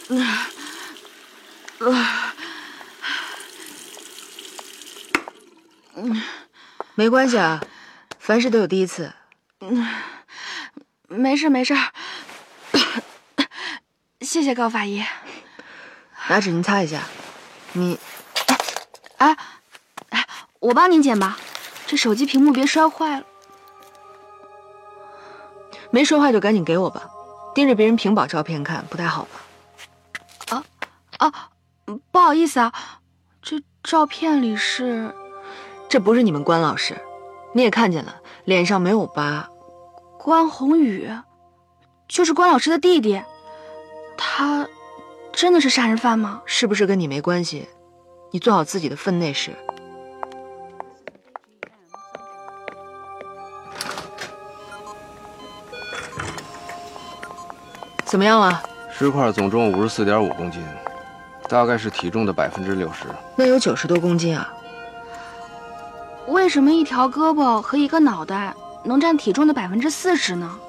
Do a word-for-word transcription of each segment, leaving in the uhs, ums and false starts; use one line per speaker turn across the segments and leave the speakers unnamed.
没关系啊，凡事都有第一次。
嗯，没事没事，谢谢高法医。
拿纸巾擦一下。你，
哎哎，我帮您剪吧，这手机屏幕别摔坏了。
没摔坏就赶紧给我吧，盯着别人屏保照片看不太好吧？
啊啊，不好意思啊，这照片里是……
这不是你们关老师，你也看见了，脸上没有疤。
关宏宇，就是关老师的弟弟，他真的是杀人犯吗？
是不是跟你没关系？你做好自己的分内事。怎么样了？
尸块总重五十四点五公斤，大概是体重的百分之六十。
那有九十多公斤啊！
为什么一条胳膊和一个脑袋能占体重的百分之四十呢？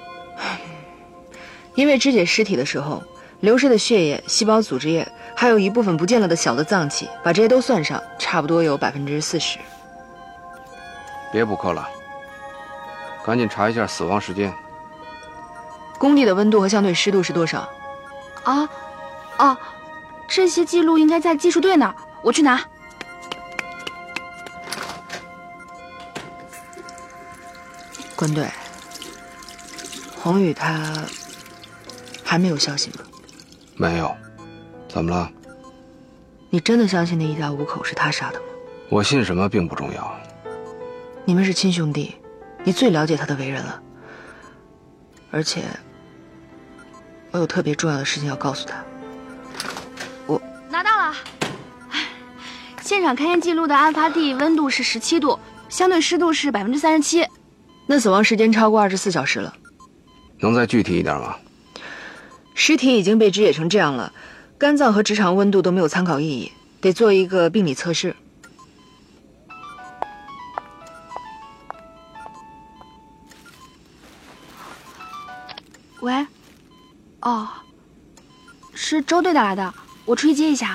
因为肢解尸体的时候，流失的血液、细胞组织液，还有一部分不见了的小的脏器，把这些都算上，差不多有百分之四十。
别补课了，赶紧查一下死亡时间。
工地的温度和相对湿度是多少？
啊，啊，这些记录应该在技术队那儿，我去拿。
关队，宏宇他还没有消息吗？
没有。怎么了？
你真的相信那一家五口是他杀的吗？
我信什么并不重要。
你们是亲兄弟，你最了解他的为人了。而且，我有特别重要的事情要告诉他。我
拿到了。现场勘验记录的案发地温度是十七度，相对湿度是百分之三十七。
那死亡时间超过二十四小时了。
能再具体一点吗？
尸体已经被肢解成这样了，肝脏和直肠温度都没有参考意义，得做一个病理测试。
喂，哦，是周队打来的，我出去接一下。